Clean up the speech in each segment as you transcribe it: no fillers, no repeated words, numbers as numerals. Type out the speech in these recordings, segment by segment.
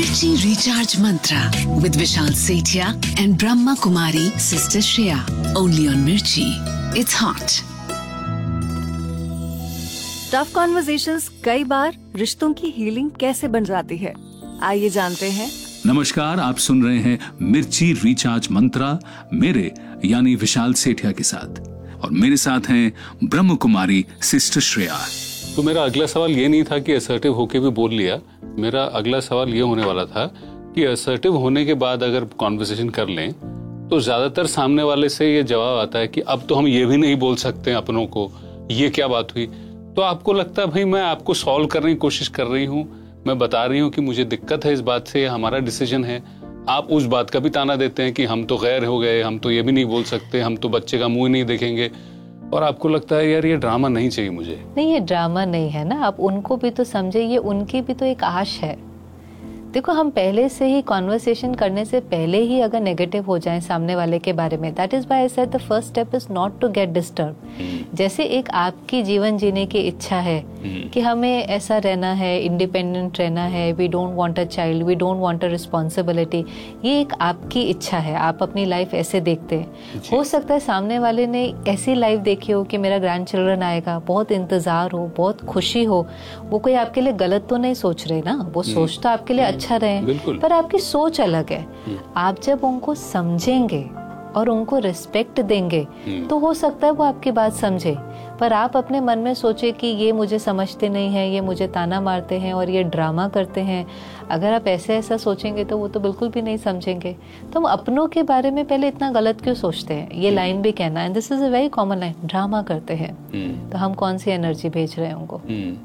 Mirchi Recharge Mantra with Vishal Sethia and Brahma Kumari Sister Shreya. Only on Mirchi. It's hot. Tough conversations कई बार रिश्तों की healing कैसे बन जाती है, आइए जानते हैं। नमस्कार, आप सुन रहे हैं मिर्ची रिचार्ज मंत्रा मेरे यानी विशाल सेठिया के साथ, और मेरे साथ हैं ब्रह्म कुमारी सिस्टर श्रेया। तो मेरा अगला सवाल ये नहीं था कि असर्टिव होके भी बोल लिया। मेरा अगला सवाल ये होने वाला था कि असर्टिव होने के बाद अगर कॉन्वर्सेशन कर लें तो ज्यादातर सामने वाले से ये जवाब आता है कि अब तो हम ये भी नहीं बोल सकते अपनों को, ये क्या बात हुई। तो आपको लगता है भाई मैं आपको सॉल्व करने की कोशिश कर रही हूँ, मैं बता रही हूँ कि मुझे दिक्कत है इस बात से, हमारा डिसीजन है, आप उस बात का भी ताना देते हैं कि हम तो गैर हो गए, हम तो ये भी नहीं बोल सकते, हम तो बच्चे का मुंह नहीं देखेंगे, और आपको लगता है यार ये ड्रामा नहीं चाहिए मुझे। नहीं, ये ड्रामा नहीं है ना, आप उनको भी तो समझे, ये उनकी भी तो एक आश है। देखो, हम पहले से ही कॉन्वर्सेशन करने से पहले ही अगर नेगेटिव हो जाएं सामने वाले के बारे में, that is why I said the first step is not to get disturb. जैसे एक आपकी जीवन जीने की इच्छा है कि हमें ऐसा रहना है, इंडिपेंडेंट रहना है, we don't want a child, we don't want a responsibility, ये एक आपकी इच्छा है, आप अपनी लाइफ ऐसे देखते हैं। हो सकता है सामने वाले ने ऐसी लाइफ देखी हो कि मेरा ग्रैंड चिल्ड्रन आएगा, बहुत इंतजार हो, बहुत खुशी हो, वो कोई आपके लिए गलत तो नहीं सोच रहे ना, वो सोच तो आपके लिए अच्छा रहे, पर आपकी सोच अलग है। आप जब उनको समझेंगे और उनको रिस्पेक्ट देंगे तो हो सकता है वो आपकी बात समझे, पर आप अपने मन में सोचे कि ये मुझे समझते नहीं है, ये मुझे ताना मारते हैं और ये ड्रामा करते हैं, अगर आप ऐसा सोचेंगे तो वो तो बिल्कुल भी नहीं समझेंगे। तो हम अपनों के बारे में पहले इतना गलत क्यों सोचते हैं, ये लाइन भी कहना है, this is a very common line, drama करते हैं। तो हम कौन सी एनर्जी भेज रहे हैं उनको,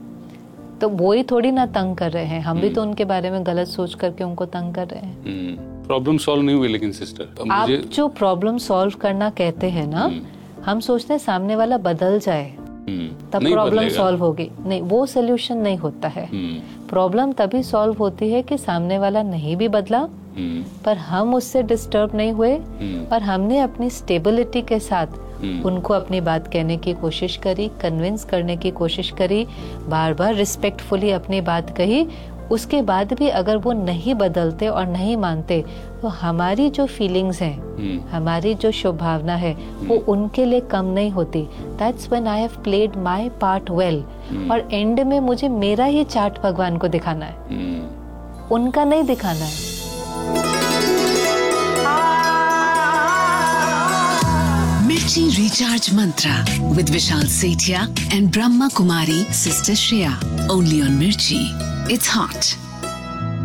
तो वो ही थोड़ी ना तंग कर रहे हैं, हम भी तो उनके बारे में गलत सोच करके उनको तंग कर रहे हैं। प्रॉब्लम सॉल्व नहीं हुई लेकिन सिस्टर, आप जो प्रॉब्लम सॉल्व करना कहते हैं ना, हम सोचते हैं सामने वाला बदल जाए तब प्रॉब्लम सॉल्व होगी, नहीं, वो सोल्यूशन नहीं होता है। प्रॉब्लम तभी सॉल्व होती है कि सामने वाला नहीं भी बदला, पर हम उससे डिस्टर्ब नहीं हुए और हमने अपनी स्टेबिलिटी के साथ उनको अपनी बात कहने की कोशिश करी, कन्विंस करने की कोशिश करी, बार बार रिस्पेक्टफुली अपनी बात कही। उसके बाद भी अगर वो नहीं बदलते और नहीं मानते तो हमारी जो फीलिंग्स हैं, हमारी जो शुभ भावना है, वो उनके लिए कम नहीं होती। That's when I have played my part well, और एंड में मुझे मेरा ही चार्ट भगवान को दिखाना है, उनका नहीं दिखाना है। Mirchi Recharge Mantra with Vishal Sethia and Brahma Kumari Sister Shreya. Only on Mirchi. It's hot.